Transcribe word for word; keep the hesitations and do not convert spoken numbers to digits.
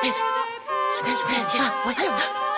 随便随便，先吧，我还有呢。